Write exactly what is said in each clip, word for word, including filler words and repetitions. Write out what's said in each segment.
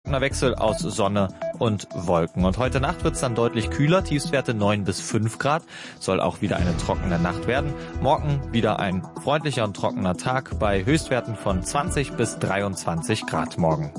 trockener Wechsel aus Sonne und Wolken. Und heute Nacht wird es dann deutlich kühler, Tiefstwerte neun bis fünf Grad. Soll auch wieder eine trockene Nacht werden. Morgen wieder ein freundlicher und trockener Tag bei Höchstwerten von zwanzig bis dreiundzwanzig Grad morgen.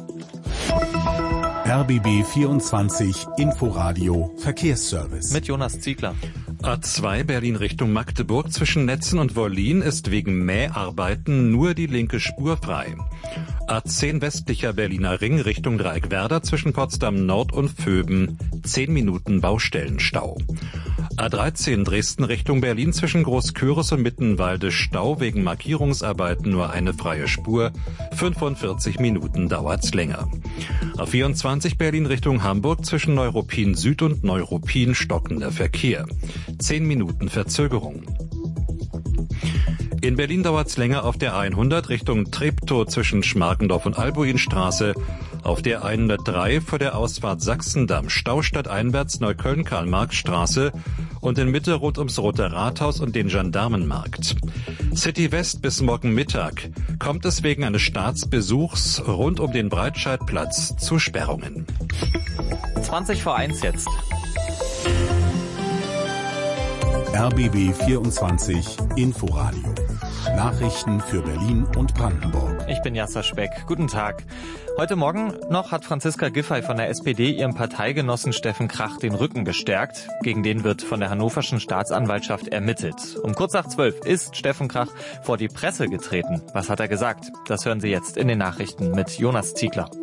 R B B vierundzwanzig Inforadio Verkehrsservice. Mit Jonas Ziegler. A zwei Berlin Richtung Magdeburg zwischen Netzen und Wollin ist wegen Mäharbeiten nur die linke Spur frei. A zehn westlicher Berliner Ring Richtung Dreieckwerder zwischen Potsdam Nord und Vöben. zehn Minuten Baustellenstau. A dreizehn Dresden Richtung Berlin zwischen Großküritz und Mittenwalde Stau wegen Markierungsarbeiten nur eine freie Spur. fünfundvierzig Minuten dauert's länger. A vierundzwanzig Berlin Richtung Hamburg zwischen Neuruppin Süd und Neuruppin stockender Verkehr. zehn Minuten Verzögerung. In Berlin dauert's länger auf der hundert Richtung Treptow zwischen Schmarkendorf und Albuinstraße. Auf der hundertdrei vor der Ausfahrt Sachsendamm Stau stadteinwärts Neukölln-Karl-Marx-Straße und in Mitte rund ums Rote Rathaus und den Gendarmenmarkt. City West bis morgen Mittag kommt es wegen eines Staatsbesuchs rund um den Breitscheidplatz zu Sperrungen. zwanzig vor eins jetzt. R B B vierundzwanzig Inforadio. Nachrichten für Berlin und Brandenburg. Ich bin Jasser Speck. Guten Tag. Heute Morgen noch hat Franziska Giffey von der S P D ihrem Parteigenossen Steffen Krach den Rücken gestärkt. Gegen den wird von der hannoverschen Staatsanwaltschaft ermittelt. Um kurz nach zwölf ist Steffen Krach vor die Presse getreten. Was hat er gesagt? Das hören Sie jetzt in den Nachrichten mit Jonas Ziegler.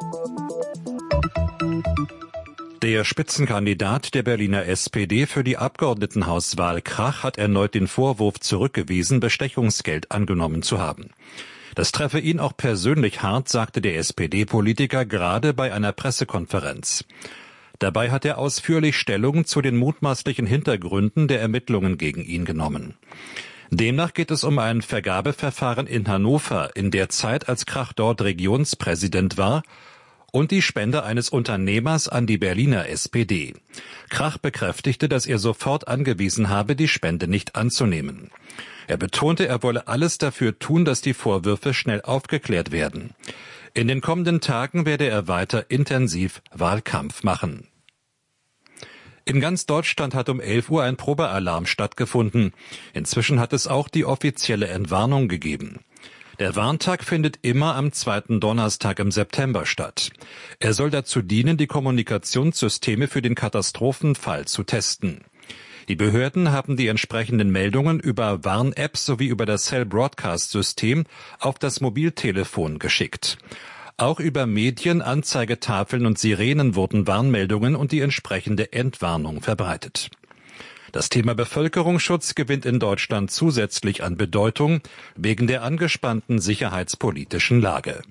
Der Spitzenkandidat der Berliner S P D für die Abgeordnetenhauswahl Krach hat erneut den Vorwurf zurückgewiesen, Bestechungsgeld angenommen zu haben. Das treffe ihn auch persönlich hart, sagte der S P D-Politiker gerade bei einer Pressekonferenz. Dabei hat er ausführlich Stellung zu den mutmaßlichen Hintergründen der Ermittlungen gegen ihn genommen. Demnach geht es um ein Vergabeverfahren in Hannover in der Zeit, als Krach dort Regionspräsident war, und die Spende eines Unternehmers an die Berliner S P D. Krach bekräftigte, dass er sofort angewiesen habe, die Spende nicht anzunehmen. Er betonte, er wolle alles dafür tun, dass die Vorwürfe schnell aufgeklärt werden. In den kommenden Tagen werde er weiter intensiv Wahlkampf machen. In ganz Deutschland hat um elf Uhr ein Probealarm stattgefunden. Inzwischen hat es auch die offizielle Entwarnung gegeben. Der Warntag findet immer am zweiten Donnerstag im September statt. Er soll dazu dienen, die Kommunikationssysteme für den Katastrophenfall zu testen. Die Behörden haben die entsprechenden Meldungen über Warn-Apps sowie über das Cell-Broadcast-System auf das Mobiltelefon geschickt. Auch über Medien, Anzeigetafeln und Sirenen wurden Warnmeldungen und die entsprechende Entwarnung verbreitet. Das Thema Bevölkerungsschutz gewinnt in Deutschland zusätzlich an Bedeutung wegen der angespannten sicherheitspolitischen Lage.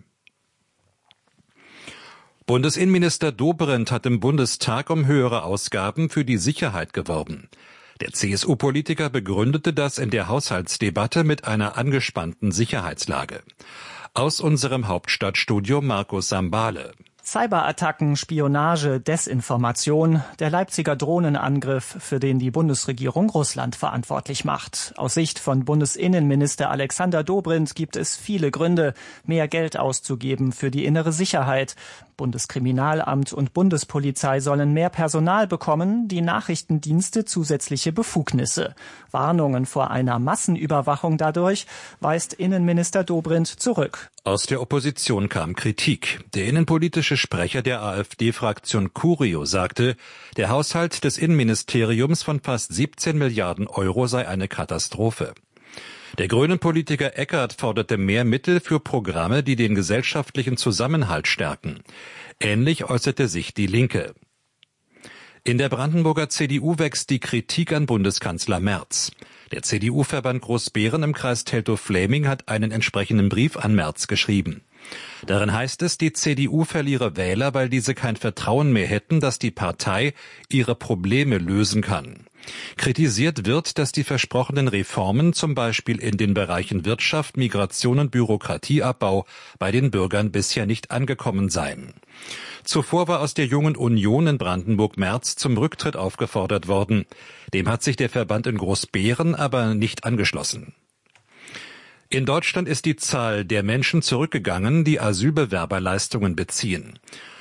Bundesinnenminister Dobrindt hat im Bundestag um höhere Ausgaben für die Sicherheit geworben. Der C S U-Politiker begründete das in der Haushaltsdebatte mit einer angespannten Sicherheitslage. Aus unserem Hauptstadtstudio Markus Sambale. Cyberattacken, Spionage, Desinformation, der Leipziger Drohnenangriff, für den die Bundesregierung Russland verantwortlich macht. Aus Sicht von Bundesinnenminister Alexander Dobrindt gibt es viele Gründe, mehr Geld auszugeben für die innere Sicherheit. Bundeskriminalamt und Bundespolizei sollen mehr Personal bekommen, die Nachrichtendienste zusätzliche Befugnisse. Warnungen vor einer Massenüberwachung dadurch weist Innenminister Dobrindt zurück. Aus der Opposition kam Kritik. Der innenpolitische Sprecher der AfD-Fraktion Curio sagte, der Haushalt des Innenministeriums von fast siebzehn Milliarden Euro sei eine Katastrophe. Der Grünen-Politiker Eckert forderte mehr Mittel für Programme, die den gesellschaftlichen Zusammenhalt stärken. Ähnlich äußerte sich die Linke. In der Brandenburger C D U wächst die Kritik an Bundeskanzler Merz. Der C D U-Verband Großbeeren im Kreis Teltow-Fläming hat einen entsprechenden Brief an Merz geschrieben. Darin heißt es, die C D U verliere Wähler, weil diese kein Vertrauen mehr hätten, dass die Partei ihre Probleme lösen kann. Kritisiert wird, dass die versprochenen Reformen, zum Beispiel in den Bereichen Wirtschaft, Migration und Bürokratieabbau, bei den Bürgern bisher nicht angekommen seien. Zuvor war aus der Jungen Union in Brandenburg Merz zum Rücktritt aufgefordert worden. Dem hat sich der Verband in Großbeeren aber nicht angeschlossen. In Deutschland ist die Zahl der Menschen zurückgegangen, die Asylbewerberleistungen beziehen.